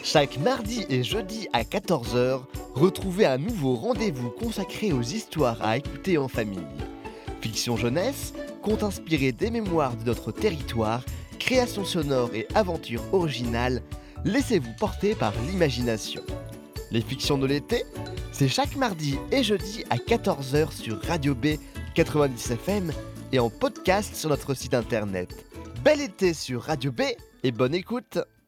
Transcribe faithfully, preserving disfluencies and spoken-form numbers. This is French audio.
Chaque mardi et jeudi à quatorze heures, retrouvez un nouveau rendez-vous consacré aux histoires à écouter en famille. Fiction jeunesse, contes inspirés des mémoires de notre territoire, créations sonores et aventures originales, laissez-vous porter par l'imagination. Les fictions de l'été, c'est chaque mardi et jeudi à quatorze heures sur Radio B quatre-vingt-dix F M et en podcast sur notre site internet. Bel été sur Radio B et bonne écoute!